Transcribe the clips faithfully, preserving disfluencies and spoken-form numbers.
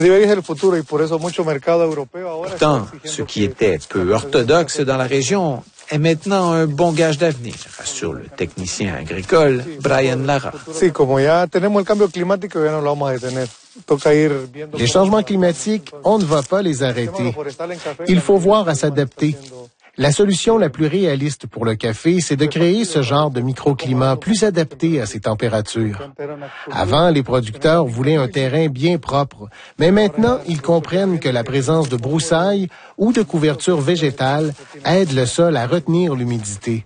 Pourtant, ce qui était peu orthodoxe dans la région est maintenant un bon gage d'avenir, assure le technicien agricole Brian Lara. Les changements climatiques, on ne va pas les arrêter. Il faut voir à s'adapter. La solution la plus réaliste pour le café, c'est de créer ce genre de microclimat plus adapté à ces températures. Avant, les producteurs voulaient un terrain bien propre, mais maintenant, ils comprennent que la présence de broussailles ou de couvertures végétales aide le sol à retenir l'humidité.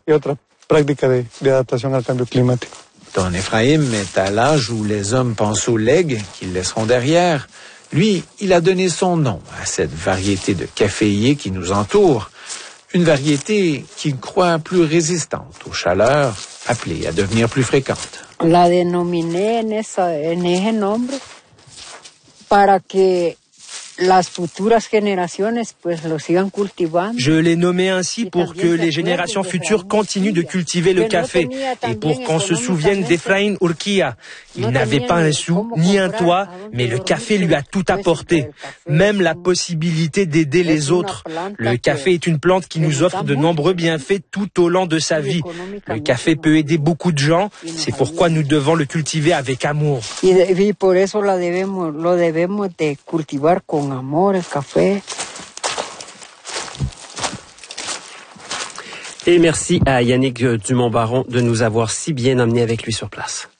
Don Ephraim est à l'âge où les hommes pensent aux legs qu'ils laisseront derrière. Lui, il a donné son nom à cette variété de caféiers qui nous entoure. Une variété qu'il croit plus résistante aux chaleurs, appelée à devenir plus fréquente. La denominé en, esa, en ese nombre para que las futuras generaciones pues lo sigan cultivando. Je l'ai nommé ainsi pour que les générations futures continuent de cultiver le café et pour qu'on se souvienne d'Efraín Urquía. Il n'avait pas un sou ni un toit, mais le café lui a tout apporté, même la possibilité d'aider les autres. Le café est une plante qui nous offre de nombreux bienfaits tout au long de sa vie. Le café peut aider beaucoup de gens, c'est pourquoi nous devons le cultiver avec amour. Y por eso la debemos, lo debemos de cultivar con amor, el café. Et merci à Yannick Dumont-Baron de nous avoir si bien emmenés avec lui sur place.